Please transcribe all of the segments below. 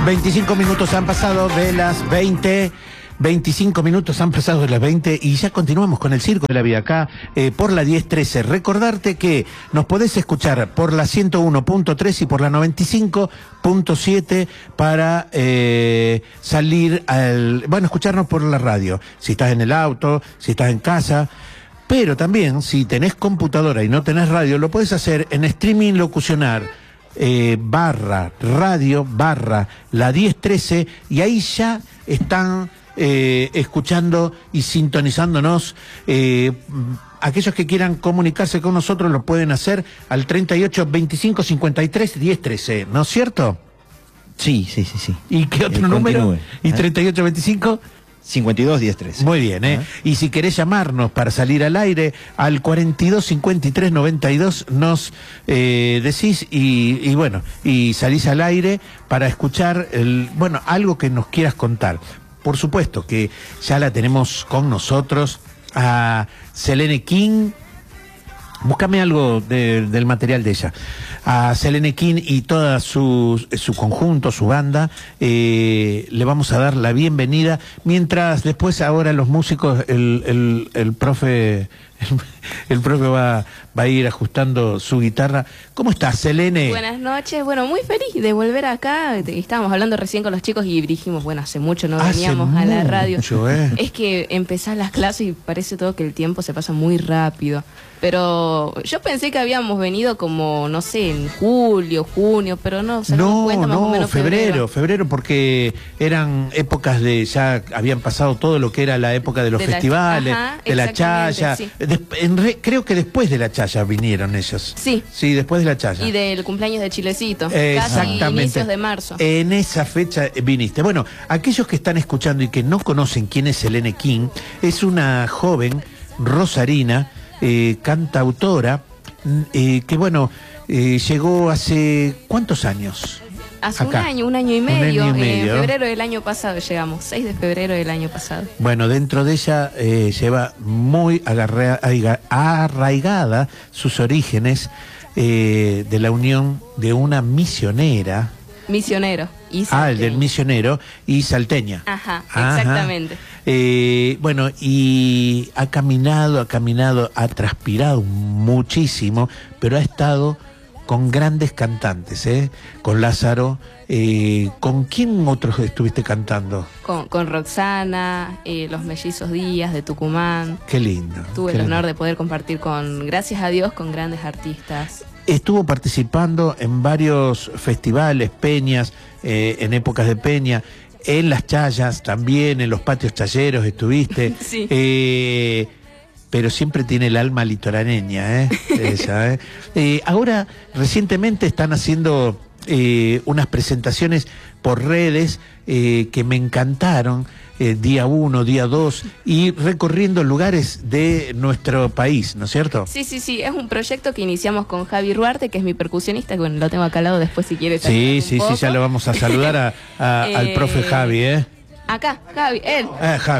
25 minutos han pasado de las 20. 25 minutos han pasado de las 20 y ya continuamos con el Circo de la Vida acá por la 1013. Recordarte que nos podés escuchar por la 101.3 y por la 95.7 para salir escucharnos por la radio. Si estás en el auto, si estás en casa. Pero también, si tenés computadora y no tenés radio, lo podés hacer en streaming locucionar. /radio/ la 1013 y ahí ya están escuchando y sintonizándonos. Aquellos que quieran comunicarse con nosotros lo pueden hacer al 38 25 53 1013, ¿no es cierto? Sí. ¿Y qué otro número? Continúe. ¿Y 38 25? 52 10 13. Muy bien, Y si querés llamarnos para salir al aire, al 42 53 92 nos decís y salís al aire para escuchar algo que nos quieras contar. Por supuesto que ya la tenemos con nosotros a Selene King. Búscame algo del material de ella. A Selene King y toda su conjunto, su banda, le vamos a dar la bienvenida. Mientras después ahora los músicos, el profe va a ir ajustando su guitarra. ¿Cómo estás, Selene? Buenas noches. Bueno, muy feliz de volver acá. Estábamos hablando recién con los chicos y dijimos, hace mucho no veníamos a la radio. Es que empezás las clases y parece todo que el tiempo se pasa muy rápido. Pero yo pensé que habíamos venido como, no sé, en julio, junio, pero no, se nos cuenta más o menos febrero, porque eran épocas ya habían pasado todo lo que era la época de los festivales, de la chaya. Sí. Creo que después de la chaya vinieron ellos. Sí, después de la chaya. Y del cumpleaños de Chilecito, exactamente. Casi inicios de marzo. En esa fecha viniste. Bueno, aquellos que están escuchando y que no conocen quién es Selene King, es una joven rosarina, cantautora, que llegó hace ¿cuántos años? Hace acá. un año y medio. En febrero del año pasado llegamos, 6 de febrero del año pasado. Bueno, dentro de ella lleva muy arraigada sus orígenes de la unión de una misionera. Misionero. El del misionero y salteña. Exactamente. Y ha caminado, ha transpirado muchísimo, pero ha estado con grandes cantantes, con Lázaro. ¿Con quién otros estuviste cantando? Con Roxana, los Mellizos Díaz de Tucumán. Qué lindo. Tuve el honor de poder compartir gracias a Dios, con grandes artistas. Estuvo participando en varios festivales, peñas, en épocas de peña, en las chayas también, en los patios chayeros estuviste. Sí. Pero siempre tiene el alma litoraneña, ella, ahora, recientemente están haciendo unas presentaciones por redes que me encantaron, día 1, día 2, y recorriendo lugares de nuestro país, ¿no es cierto? Sí, es un proyecto que iniciamos con Javi Ruarte, que es mi percusionista, que lo tengo acá al lado después si quieres. Sí, ya lo vamos a saludar al profe Javi, Acá, Javi, él. Javi.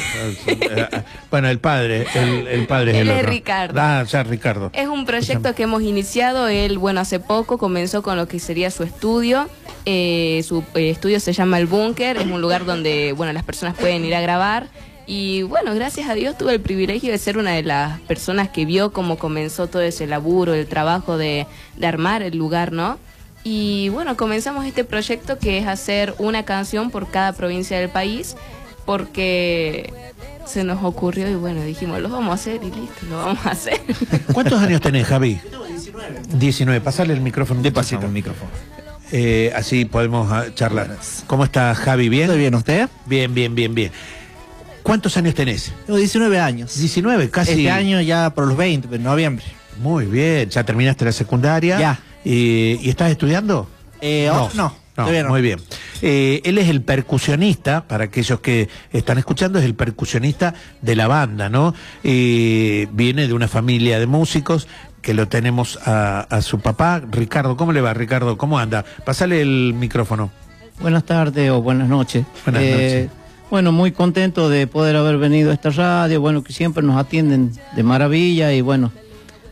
Bueno, el padre es el otro. Es Ricardo. Ya Ricardo. Es un proyecto que hemos iniciado. Él, hace poco comenzó con lo que sería su estudio. Su estudio se llama El Búnker. Es un lugar donde, las personas pueden ir a grabar. Y gracias a Dios tuve el privilegio de ser una de las personas que vio cómo comenzó todo ese laburo, el trabajo de armar el lugar, ¿no? Y comenzamos este proyecto que es hacer una canción por cada provincia del país, porque se nos ocurrió y dijimos, lo vamos a hacer y listo, lo vamos a hacer. ¿Cuántos años tenés, Javi? Yo tengo 19. 19, pasale el micrófono. Despacito el micrófono. Así podemos charlar. ¿Cómo está, Javi? ¿Bien? ¿Estoy bien usted? Bien. ¿Cuántos años tenés? Tengo 19 años. 19, casi. Este año ya por los 20, en noviembre. Muy bien, ¿ya terminaste la secundaria? Ya. ¿Y estás estudiando? No, todavía no. Muy bien. Él es el percusionista, para aquellos que están escuchando, es el percusionista de la banda, ¿no? Viene de una familia de músicos, que lo tenemos a su papá, Ricardo. ¿Cómo le va, Ricardo? ¿Cómo anda? Pásale el micrófono. Buenas tardes o buenas noches. Buenas noches. Muy contento de poder haber venido a esta radio, que siempre nos atienden de maravilla y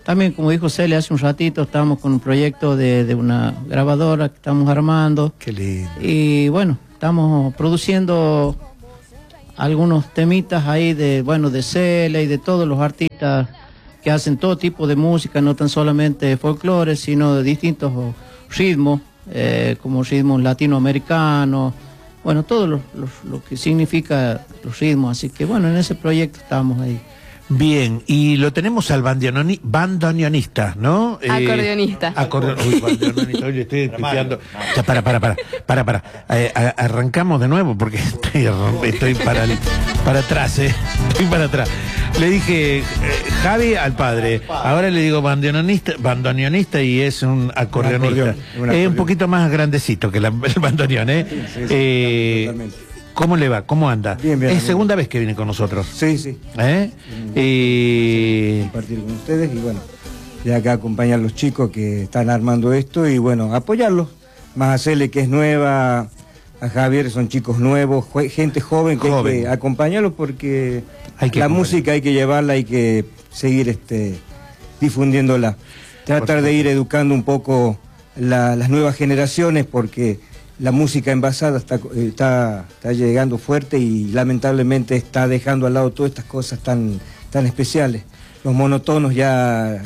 también, como dijo Cele hace un ratito, estamos con un proyecto de una grabadora que estamos armando. Qué lindo. Y bueno, estamos produciendo algunos temitas ahí de Cele y de todos los artistas que hacen todo tipo de música, no tan solamente folclore, sino de distintos ritmos, como ritmos latinoamericanos, bueno, todo lo que significa los ritmos, así que bueno, en ese proyecto estamos ahí. Bien, y lo tenemos al bandoneonista, ¿no? Acordeonista. Uy, bandoneonista, hoy le estoy escuchando. Ya, para. Arrancamos de nuevo porque estoy para atrás, estoy para atrás. Le dije Javi al padre, ahora le digo bandoneonista y es un acordeonista. Es un poquito más grandecito que el bandoneón, Totalmente. ¿Cómo le va? ¿Cómo anda? Bien, Es segunda vez que viene con nosotros. Sí. Compartir con ustedes y bueno, de acá acompañar a los chicos que están armando esto y bueno, apoyarlos. Más a Cele, que es nueva, a Javier, son chicos nuevos, gente joven que hay que acompañarlos porque la música hay que llevarla, hay que seguir difundiéndola. Tratar de ir educando un poco las nuevas generaciones porque la música envasada está llegando fuerte y lamentablemente está dejando al lado todas estas cosas tan especiales. Los monotonos ya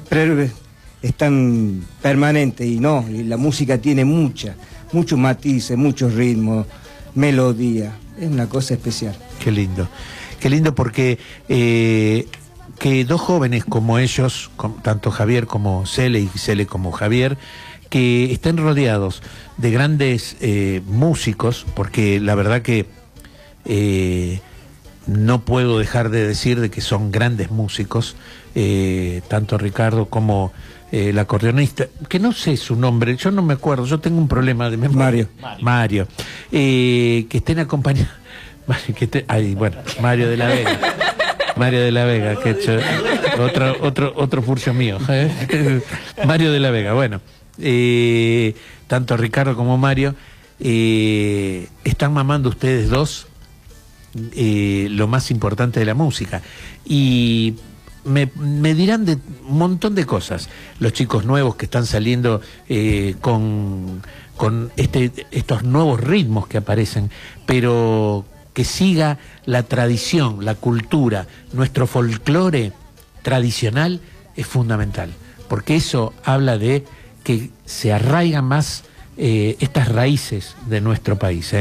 están permanentes y la música tiene muchos matices, muchos ritmos, melodía. Es una cosa especial. Qué lindo porque que dos jóvenes como ellos, tanto Javier como Cele y Cele como Javier, que estén rodeados de grandes músicos, porque la verdad que no puedo dejar de decir de que son grandes músicos, tanto Ricardo como el acordeonista, que no sé su nombre, yo no me acuerdo, yo tengo un problema de memoria. Mario. Que estén acompañados, Mario de la Vega. Mario de la Vega, que hecho otro furcio mío. Mario de la Vega, bueno. Tanto Ricardo como Mario están mamando ustedes dos lo más importante de la música y me dirán de un montón de cosas los chicos nuevos que están saliendo con estos nuevos ritmos que aparecen, pero que siga la tradición, la cultura, nuestro folclore tradicional es fundamental, porque eso habla de que se arraigan más estas raíces de nuestro país.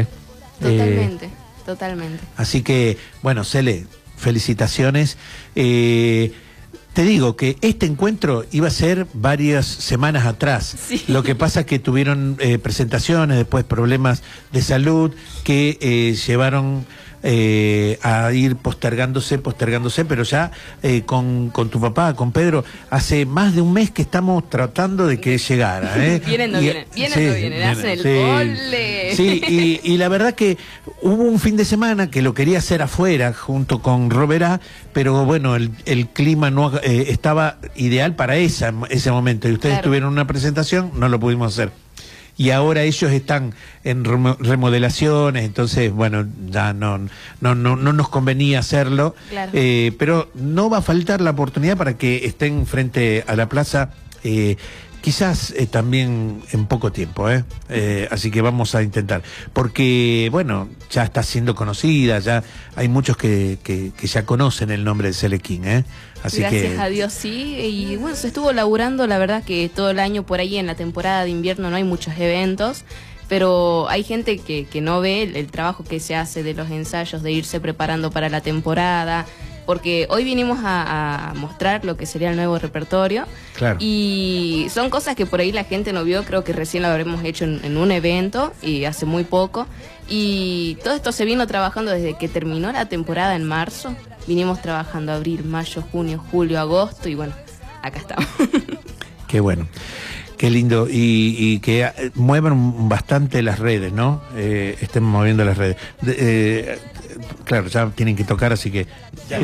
Totalmente. Así que, bueno, Cele, felicitaciones. Te digo que este encuentro iba a ser varias semanas atrás. Sí. Lo que pasa es que tuvieron presentaciones, después problemas de salud que llevaron a ir postergándose, pero ya con tu papá, con Pedro, hace más de un mes que estamos tratando de que llegara. Vienen, hacen el gole. Sí, y la verdad que hubo un fin de semana que lo quería hacer afuera junto con Roberá, pero bueno, el clima no estaba ideal para ese momento y ustedes tuvieron una presentación, no lo pudimos hacer. Y ahora ellos están en remodelaciones, entonces, bueno, ya no nos convenía hacerlo, pero no va a faltar la oportunidad para que estén frente a la plaza, quizás también en poco tiempo, así que vamos a intentar, porque, bueno, ya está siendo conocida, ya hay muchos que ya conocen el nombre de Cele King, Así Gracias a Dios, sí. Y bueno, se estuvo laburando, la verdad que todo el año por ahí en la temporada de invierno no hay muchos eventos, pero hay gente que no ve el trabajo que se hace de los ensayos, de irse preparando para la temporada, porque hoy vinimos a mostrar lo que sería el nuevo repertorio. Claro. Y son cosas que por ahí la gente no vio, creo que recién lo habremos hecho en un evento y hace muy poco. Y todo esto se vino trabajando desde que terminó la temporada en marzo. Vinimos trabajando abril, mayo, junio, julio, agosto y bueno, acá estamos. Qué bueno, qué lindo y que muevan bastante las redes, ¿no? Estén moviendo las redes. Claro, ya tienen que tocar, así que...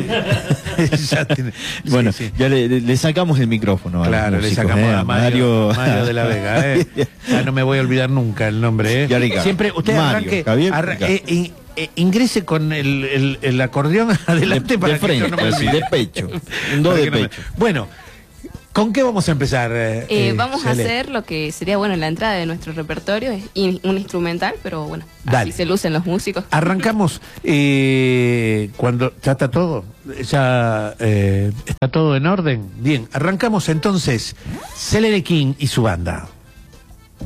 ya bueno, sí. Ya le sacamos el micrófono. Claro, músicos, le sacamos a Mario de la Vega. Ya no me voy a olvidar nunca el nombre. Ya, Ricardo. Siempre usted Mario, arranque... ingrese con el acordeón adelante de para frente, que no me olvide. de pecho, un do de pecho. Bueno, ¿Con qué vamos a empezar? Vamos a hacer lo que sería, bueno, la entrada de nuestro repertorio, es un instrumental, pero bueno, así se lucen los músicos. Arrancamos cuando ya está todo, está todo en orden. Bien, arrancamos entonces Celere King y su banda.